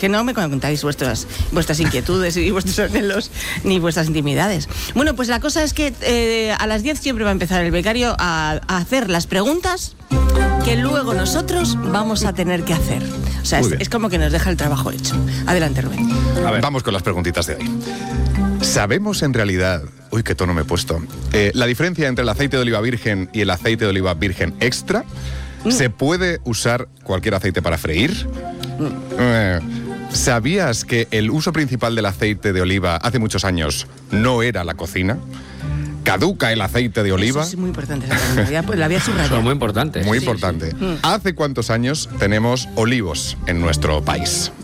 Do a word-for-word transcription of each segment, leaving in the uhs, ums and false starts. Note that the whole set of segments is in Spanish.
que no me contáis vuestras, vuestras inquietudes y vuestros anhelos ni vuestras intimidades. Bueno, pues la cosa es que eh, a las diez siempre va a empezar el becario a, a hacer las preguntas que luego nosotros vamos a tener que hacer. O sea, es, es como que nos deja el trabajo hecho. Adelante, Rubén. A ver, vamos con las preguntitas de hoy. ¿Sabemos en realidad, uy, qué tono me he puesto, eh, la diferencia entre el aceite de oliva virgen y el aceite de oliva virgen extra? Mm. ¿Se puede usar cualquier aceite para freír? Mm. Eh, ¿Sabías que el uso principal del aceite de oliva hace muchos años no era la cocina? ¿Caduca el aceite de oliva? Eso es muy importante. La había, la había subrayado. Eso es muy importante. Muy sí, importante. Sí, sí. ¿Hace cuántos años tenemos olivos en nuestro país?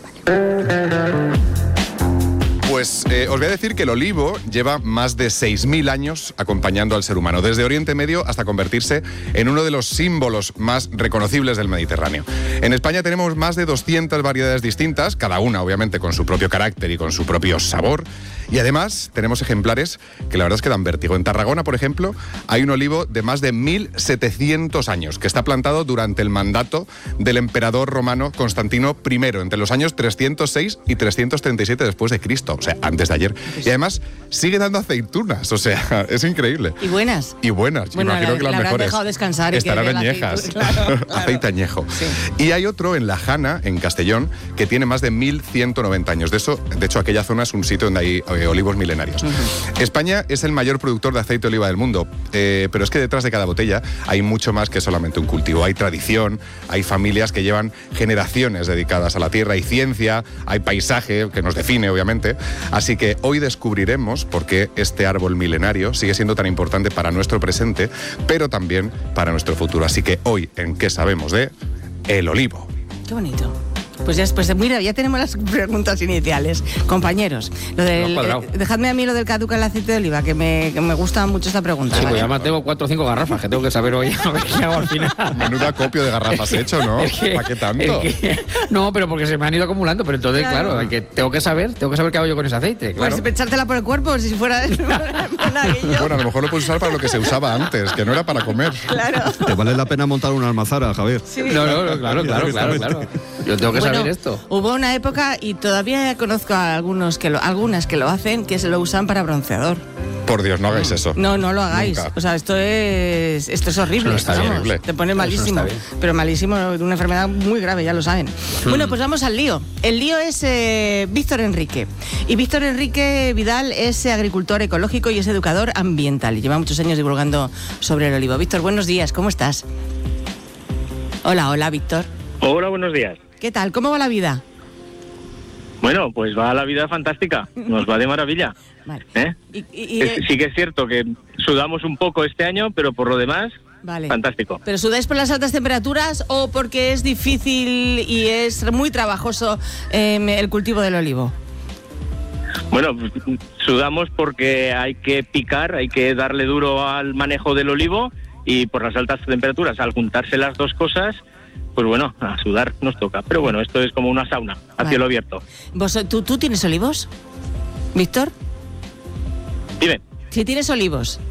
Pues eh, os voy a decir que el olivo lleva más de seis mil años acompañando al ser humano, desde Oriente Medio hasta convertirse en uno de los símbolos más reconocibles del Mediterráneo. En España tenemos más de doscientas variedades distintas, cada una obviamente con su propio carácter y con su propio sabor. Y además tenemos ejemplares que la verdad es que dan vértigo. En Tarragona, por ejemplo, hay un olivo de más de mil setecientos años que está plantado durante el mandato del emperador romano Constantino primero, entre los años trescientos seis y trescientos treinta y siete después de Cristo, o sea, antes de ayer. Y además sigue dando aceitunas, o sea, es increíble. ¿Y buenas? Y buenas, bueno, imagino la, que las la mejores. habrán dejado descansar. Estarán y que añejas. Aceite, claro, claro. Aceite añejo. Sí. Y hay otro en La Jana, en Castellón, que tiene más de mil ciento noventa años. De, eso, de hecho, aquella zona es un sitio donde hay eh, olivos milenarios. Uh-huh. España es el mayor productor de aceite de oliva del mundo, eh, pero es que detrás de cada botella hay mucho más que solamente un cultivo. Hay tradición, hay familias que llevan generaciones dedicadas a la tierra, hay ciencia, hay paisaje que nos define, obviamente. Así que hoy descubriremos por qué este árbol milenario sigue siendo tan importante para nuestro presente, pero también para nuestro futuro. Así que hoy, ¿en qué sabemos de el olivo? Qué bonito. Pues ya, pues mira, ya tenemos las preguntas iniciales. Compañeros, lo del, eh, dejadme a mí lo del caduca el aceite de oliva, que me, que me gusta mucho esta pregunta. Sí, ¿vale? Pues ya tengo cuatro o cinco garrafas que tengo que saber hoy a ver qué hago al final. Menuda copio de garrafas he hecho, ¿no? Es que, ¿Para qué tanto? Es que, no, pero porque se me han ido acumulando, pero entonces, claro, claro hay que, tengo que saber, tengo que saber qué hago yo con ese aceite, claro. Pues echártela por el cuerpo, si fuera... Bueno, a lo mejor lo puedes usar para lo que se usaba antes, que no era para comer. Claro. Te vale la pena montar una almazara, Javier. Sí. No, no, no, claro, claro, claro, claro. Yo tengo que bueno, saber esto. Hubo una época, y todavía conozco a algunos que lo, algunas que lo hacen, que se lo usan para bronceador. Por Dios, no hagáis eso. No, no lo hagáis. Nunca. O sea, esto es esto es horrible. Eso no está vamos, horrible. Te pone malísimo. No pero malísimo de una enfermedad muy grave, ya lo saben. Hmm. Bueno, pues vamos al lío. El lío es eh, Víctor Enrique. Y Víctor Enrique Vidal es agricultor ecológico y es educador ambiental. Y lleva muchos años divulgando sobre el olivo. Víctor, buenos días. ¿Cómo estás? Hola, hola, Víctor. Hola, buenos días. ¿Qué tal? ¿Cómo va la vida? Bueno, pues va la vida fantástica, nos va de maravilla. Vale. ¿Eh? Y, y, y, es, sí que es cierto que sudamos un poco este año, pero por lo demás, vale. Fantástico. ¿Pero sudáis por las altas temperaturas o porque es difícil y es muy trabajoso eh, el cultivo del olivo? Bueno, sudamos porque hay que picar, hay que darle duro al manejo del olivo y por las altas temperaturas, al juntarse las dos cosas, pues bueno, a sudar nos toca. Pero bueno, esto es como una sauna, a vale. cielo abierto. ¿Vos, tú, ¿Tú tienes olivos, Víctor? Dime. ¿Sí tienes olivos?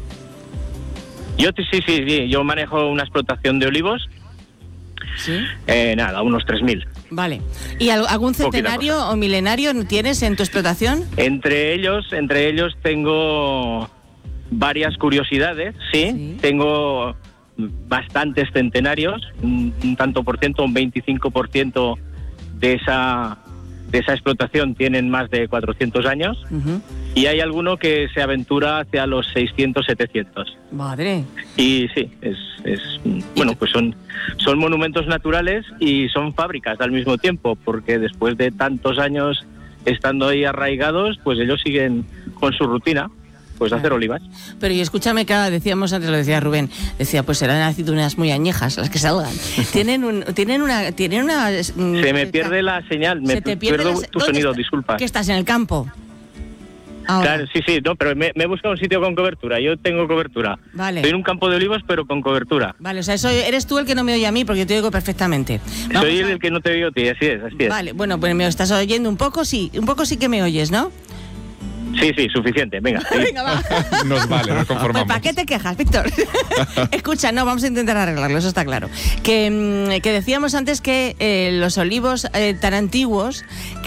Yo sí, sí, sí, yo manejo una explotación de olivos. ¿Sí? Eh, nada, unos tres mil. Vale. ¿Y algún centenario o milenario tienes en tu explotación? Entre ellos, entre ellos tengo varias curiosidades, sí. sí. Tengo bastantes centenarios, un, un tanto por ciento, un veinticinco por ciento de esa de esa explotación tienen más de cuatrocientos años. Uh-huh. Y hay alguno que se aventura hacia los seiscientos, setecientos. Madre. Y sí, es, es bueno, pues son, son monumentos naturales y son fábricas al mismo tiempo, porque después de tantos años estando ahí arraigados, pues ellos siguen con su rutina, pues claro. hacer olivas. Pero y escúchame, que decíamos antes, lo decía Rubén, decía, pues serán aceitunas muy añejas las que se ahogan. Tienen un, tienen una, tienen una. Se me pierde la señal, me pierdo la, tu sonido, está? disculpa. ¿Qué estás en el campo? Ahora. Claro, sí, sí, no, pero me, me he buscado un sitio con cobertura. Yo tengo cobertura. Vale. Estoy en un campo de olivos, pero con cobertura. Vale, o sea, eso eres tú el que no me oye a mí, porque yo te oigo perfectamente. Vamos Soy el a... que no te oigo a ti, así es, así es. Vale, bueno, pues me estás oyendo un poco, sí, un poco sí que me oyes, ¿no? Sí, sí, suficiente, venga. Sí. Venga, va. Nos vale, nos conformamos. Pues, ¿para qué te quejas, Víctor? Escucha, no, vamos a intentar arreglarlo, eso está claro. Que, que decíamos antes que eh, los olivos eh, tan antiguos